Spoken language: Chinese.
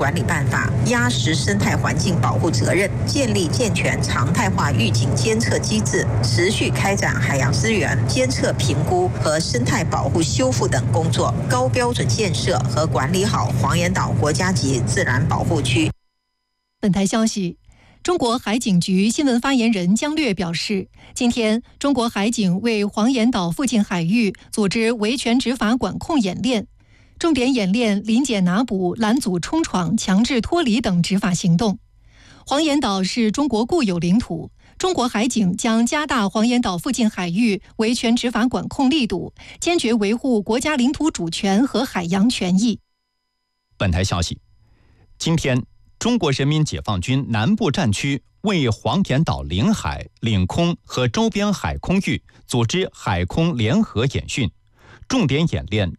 管理办法，压实生态环境保护责任，建立健全常态化预警监测机制，持续开展海洋资源监测评估和生态保护修复等工作，高标准建设和管理好黄岩岛国家级自然保护区。 本台消息，中国海警局新闻发言人姜略表示，今天中国海警为黄岩岛附近海域组织维权执法管控演练，重点演练临检拿捕、拦阻冲闯、强制脱离等执法行动。黄岩岛是中国固有领土，中国海警将加大黄岩岛附近海域维权执法管控力度，坚决维护国家领土主权和海洋权益。 本台消息，今天中国人民解放军南部战区为黄岩岛领海、领空和周边海空域组织海空联合演训，重点演练